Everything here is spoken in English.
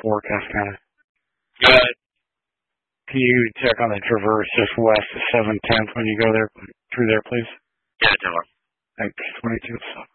forecast kind of. Good. Can you check on the Traverse just west of 710th when you go there, through there, please? Yeah, tomorrow. Thanks, 22.